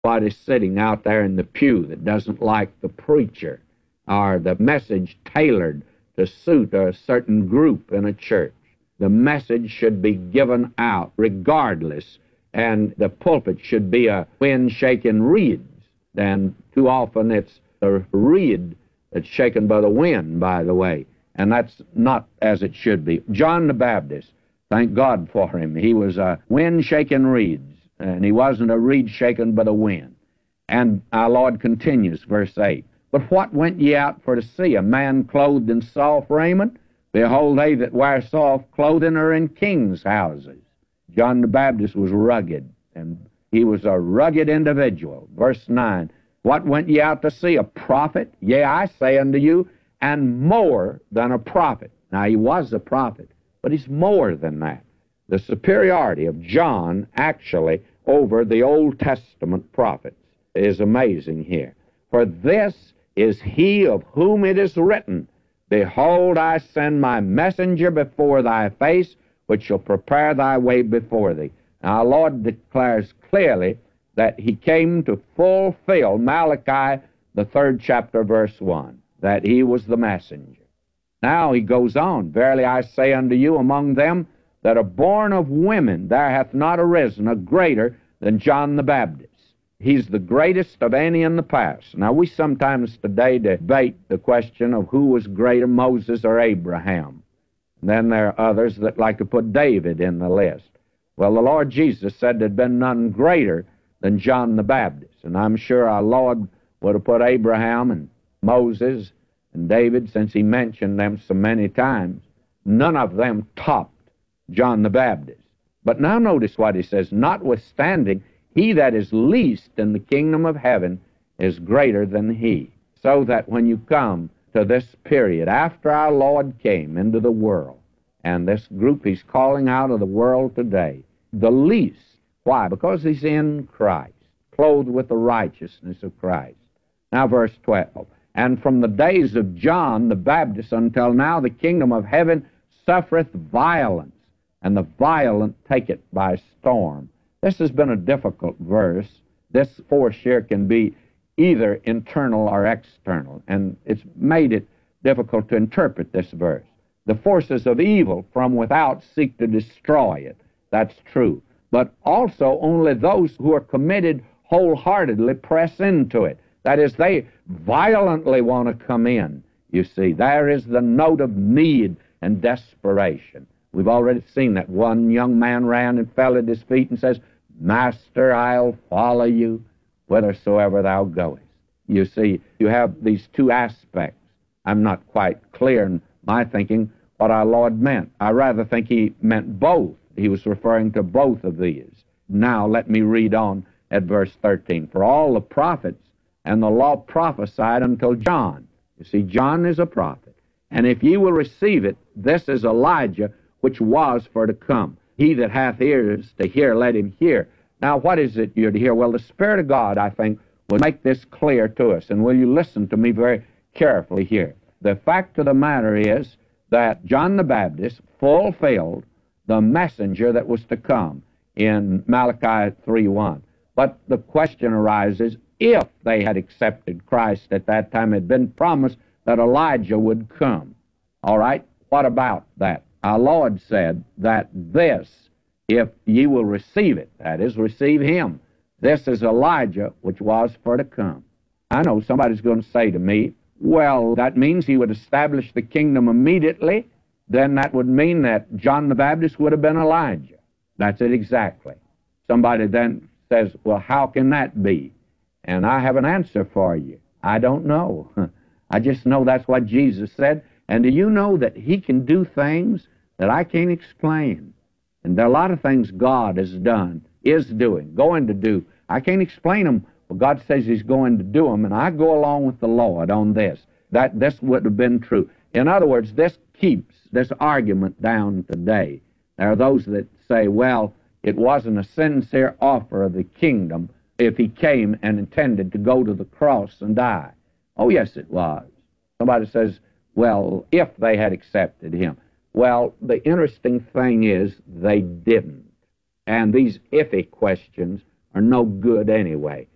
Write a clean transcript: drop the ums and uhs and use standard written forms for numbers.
Somebody sitting out there in the pew that doesn't like the preacher or the message tailored to suit a certain group in a church. The message should be given out regardless, and the pulpit should be a wind-shaken reed. And too often it's a reed that's shaken by the wind, by the way, and that's not as it should be. John the Baptist, thank God for him. He was a wind-shaken reed, and he wasn't a reed shaken by the wind. And our Lord continues, verse 8, "But what went ye out for to see? A man clothed in soft raiment? Behold, they that wear soft clothing are in kings' houses." John the Baptist was rugged, and he was a rugged individual. Verse 9, "What went ye out to see? A prophet? Yea, I say unto you, and more than a prophet." Now, he was a prophet, but he's more than that. The superiority of John, actually, over the Old Testament prophets is amazing here. "For this is he of whom it is written, Behold, I send my messenger before thy face, which shall prepare thy way before thee." Now, our Lord declares clearly that he came to fulfill Malachi, the 3rd chapter, verse 1, that he was the messenger. Now he goes on, "Verily I say unto you, among them that are born of women, there hath not arisen a greater than John the Baptist." He's the greatest of any in the past. Now, we sometimes today debate the question of who was greater, Moses or Abraham. And then there are others that like to put David in the list. Well, the Lord Jesus said there'd been none greater than John the Baptist. And I'm sure our Lord would have put Abraham and Moses and David, since he mentioned them so many times. None of them topped John the Baptist. But now notice what he says, "Notwithstanding, he that is least in the kingdom of heaven is greater than he." So that when you come to this period, after our Lord came into the world, and this group he's calling out of the world today, the least. Why? Because he's in Christ, clothed with the righteousness of Christ. Now, verse 12, "And from the days of John the Baptist until now, the kingdom of heaven suffereth violence, and the violent take it by storm." This has been a difficult verse. This force here can be either internal or external, and it's made it difficult to interpret this verse. The forces of evil from without seek to destroy it. That's true. But also only those who are committed wholeheartedly press into it. That is, they violently want to come in. You see, there is the note of need and desperation. We've already seen that. One young man ran and fell at his feet and says, "Master, I'll follow you whithersoever thou goest." You see, you have these two aspects. I'm not quite clear in my thinking what our Lord meant. I rather think he meant both. He was referring to both of these. Now let me read on at verse 13. "For all the prophets and the law prophesied until John." You see, John is a prophet. "And if ye will receive it, this is Elijah, which was for to come. He that hath ears to hear, let him hear." Now, what is it you're to hear? Well, the Spirit of God, I think, will make this clear to us. And will you listen to me very carefully here? The fact of the matter is that John the Baptist fulfilled the messenger that was to come in Malachi 3:1. But the question arises, if they had accepted Christ at that time, it had been promised that Elijah would come. All right, what about that? Our Lord said that this, if ye will receive it, that is, receive him, this is Elijah, which was for to come. I know somebody's going to say to me, well, that means he would establish the kingdom immediately. Then that would mean that John the Baptist would have been Elijah. That's it exactly. Somebody then says, well, how can that be? And I have an answer for you. I don't know. I just know that's what Jesus said. And do you know that he can do things that I can't explain? And there are a lot of things God has done, is doing, going to do. I can't explain them, but God says he's going to do them, and I go along with the Lord on this. That this would have been true. In other words, this keeps this argument down today. There are those that say, well, it wasn't a sincere offer of the kingdom if he came and intended to go to the cross and die. Oh, yes, it was. Somebody says, well, if they had accepted him. Well, the interesting thing is they didn't. And these iffy questions are no good anyway.